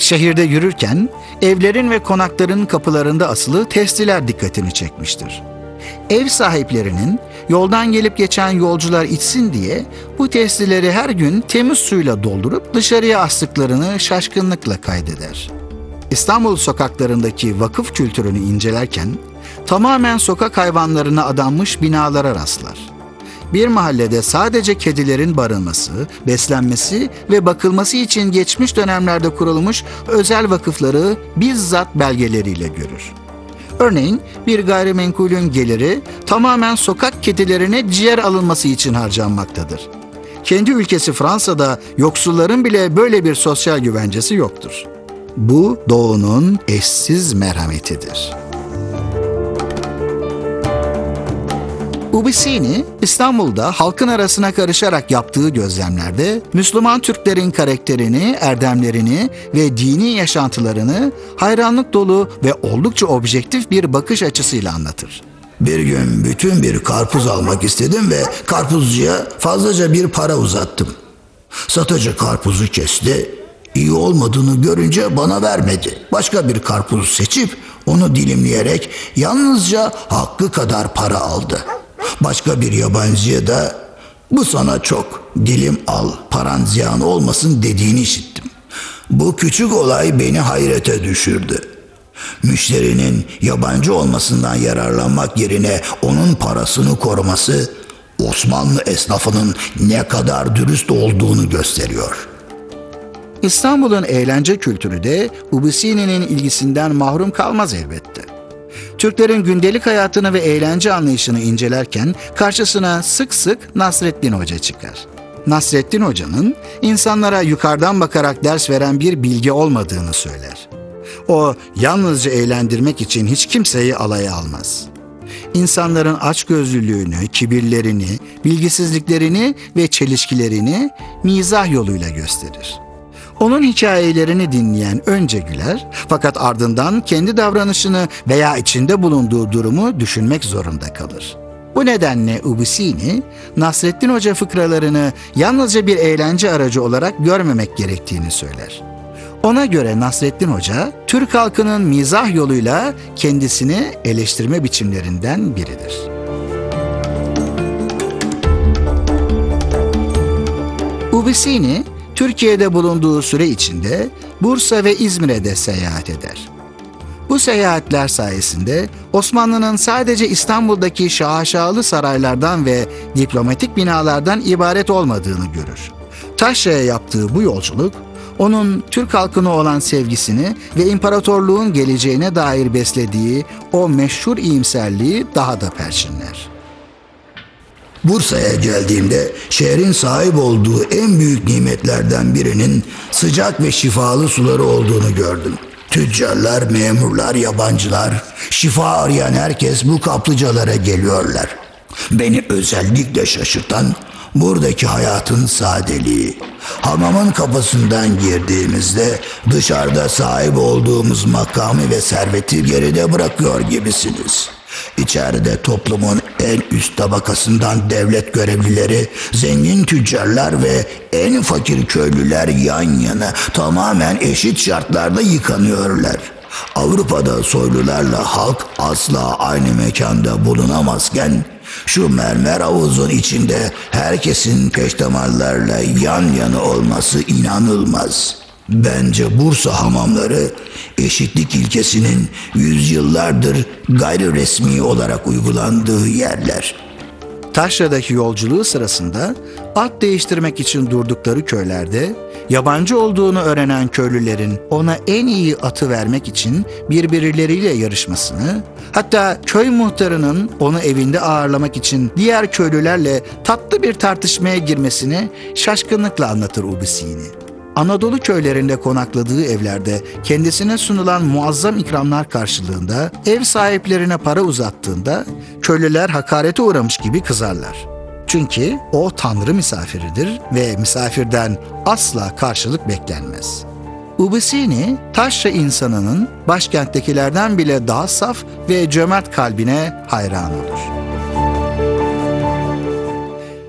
Şehirde yürürken evlerin ve konakların kapılarında asılı testiler dikkatini çekmiştir. Ev sahiplerinin yoldan gelip geçen yolcular içsin diye bu testileri her gün temiz suyla doldurup dışarıya astıklarını şaşkınlıkla kaydeder. İstanbul sokaklarındaki vakıf kültürünü incelerken tamamen sokak hayvanlarına adanmış binalara rastlar. Bir mahallede sadece kedilerin barınması, beslenmesi ve bakılması için geçmiş dönemlerde kurulmuş özel vakıfları bizzat belgeleriyle görür. Örneğin bir gayrimenkulün geliri tamamen sokak kedilerine ciğer alınması için harcanmaktadır. Kendi ülkesi Fransa'da yoksulların bile böyle bir sosyal güvencesi yoktur. Bu doğunun eşsiz merhametidir. Ubisini, İstanbul'da halkın arasına karışarak yaptığı gözlemlerde Müslüman Türklerin karakterini, erdemlerini ve dini yaşantılarını hayranlık dolu ve oldukça objektif bir bakış açısıyla anlatır. Bir gün bütün bir karpuz almak istedim ve karpuzcuya fazlaca bir para uzattım. Satıcı karpuzu kesti, iyi olmadığını görünce bana vermedi. Başka bir karpuz seçip onu dilimleyerek yalnızca hakkı kadar para aldı. Başka bir yabancıya da bu sana çok, dilim al, paran ziyan olmasın dediğini işittim. Bu küçük olay beni hayrete düşürdü. Müşterinin yabancı olmasından yararlanmak yerine onun parasını koruması Osmanlı esnafının ne kadar dürüst olduğunu gösteriyor. İstanbul'un eğlence kültürü de Ubisini'nin ilgisinden mahrum kalmaz elbette. Türklerin gündelik hayatını ve eğlence anlayışını incelerken karşısına sık sık Nasreddin Hoca çıkar. Nasreddin Hoca'nın insanlara yukarıdan bakarak ders veren bir bilge olmadığını söyler. O yalnızca eğlendirmek için hiç kimseyi alaya almaz. İnsanların açgözlülüğünü, kibirlerini, bilgisizliklerini ve çelişkilerini mizah yoluyla gösterir. Onun hikayelerini dinleyen önce güler, fakat ardından kendi davranışını veya içinde bulunduğu durumu düşünmek zorunda kalır. Bu nedenle Ubisini, Nasreddin Hoca fıkralarını yalnızca bir eğlence aracı olarak görmemek gerektiğini söyler. Ona göre Nasreddin Hoca, Türk halkının mizah yoluyla kendisini eleştirme biçimlerinden biridir. Ubisini, Türkiye'de bulunduğu süre içinde Bursa ve İzmir'e de seyahat eder. Bu seyahatler sayesinde Osmanlı'nın sadece İstanbul'daki şaşalı saraylardan ve diplomatik binalardan ibaret olmadığını görür. Taşra'ya yaptığı bu yolculuk, onun Türk halkına olan sevgisini ve imparatorluğun geleceğine dair beslediği o meşhur iyimserliği daha da perçinler. Bursa'ya geldiğimde şehrin sahip olduğu en büyük nimetlerden birinin sıcak ve şifalı suları olduğunu gördüm. Tüccarlar, memurlar, yabancılar, şifa arayan herkes bu kaplıcalara geliyorlar. Beni özellikle şaşırtan buradaki hayatın sadeliği. Hamamın kapısından girdiğimizde dışarıda sahip olduğumuz makamı ve serveti geride bırakıyor gibisiniz. İçeride toplumun en üst tabakasından devlet görevlileri, zengin tüccarlar ve en fakir köylüler yan yana tamamen eşit şartlarda yıkanıyorlar. Avrupa'da soylularla halk asla aynı mekanda bulunamazken şu mermer havuzun içinde herkesin peştemallarla yan yana olması inanılmaz. Bence Bursa hamamları eşitlik ilkesinin yüzyıllardır gayri resmi olarak uygulandığı yerler. Taşra'daki yolculuğu sırasında at değiştirmek için durdukları köylerde yabancı olduğunu öğrenen köylülerin ona en iyi atı vermek için birbirleriyle yarışmasını, hatta köy muhtarının onu evinde ağırlamak için diğer köylülerle tatlı bir tartışmaya girmesini şaşkınlıkla anlatır Ubisini. Anadolu köylerinde konakladığı evlerde kendisine sunulan muazzam ikramlar karşılığında ev sahiplerine para uzattığında köylüler hakarete uğramış gibi kızarlar. Çünkü o tanrı misafiridir ve misafirden asla karşılık beklenmez. Ubisini, Taşra insanının başkenttekilerden bile daha saf ve cömert kalbine hayran olur.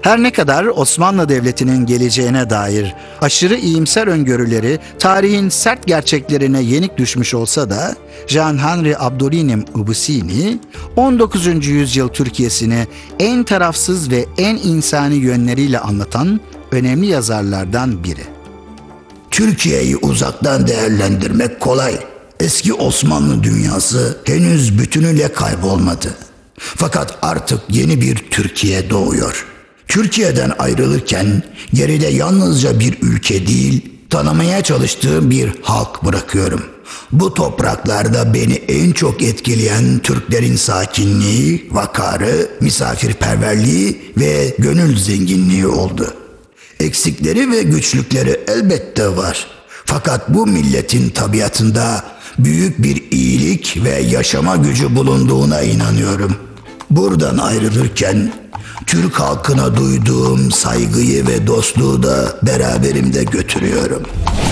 Her ne kadar Osmanlı Devleti'nin geleceğine dair aşırı iyimser öngörüleri tarihin sert gerçeklerine yenik düşmüş olsa da Jean-Henri Abdolinim Ubusini 19. yüzyıl Türkiye'sini en tarafsız ve en insani yönleriyle anlatan önemli yazarlardan biri. Türkiye'yi uzaktan değerlendirmek kolay. Eski Osmanlı dünyası henüz bütünüyle kaybolmadı. Fakat artık yeni bir Türkiye doğuyor. Türkiye'den ayrılırken geride yalnızca bir ülke değil, tanımaya çalıştığım bir halk bırakıyorum. Bu topraklarda beni en çok etkileyen Türklerin sakinliği, vakarı, misafirperverliği ve gönül zenginliği oldu. Eksikleri ve güçlükleri elbette var. Fakat bu milletin tabiatında büyük bir iyilik ve yaşama gücü bulunduğuna inanıyorum. Buradan ayrılırken Türk halkına duyduğum saygıyı ve dostluğu da beraberimde götürüyorum.